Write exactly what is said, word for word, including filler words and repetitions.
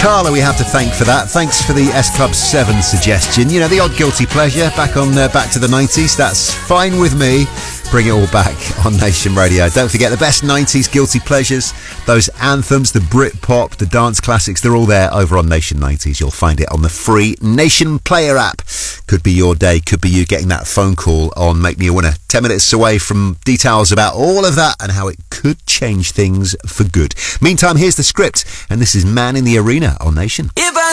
Carla we have to thank for that. Thanks for the S Club seven suggestion. You know, the odd guilty pleasure back on uh, back to the nineties. That's fine with me. Bring it all back on Nation Radio. Don't forget the best nineties guilty pleasures, those anthems, the Britpop, the dance classics, they're all there over on Nation nineties. You'll find it on the free Nation Player app. Could be your day, could be you getting that phone call on Make Me a Winner. Ten minutes away from details about all of that and how it could change things for good. Meantime, here's the script, and this is Man in the Arena on Nation. If I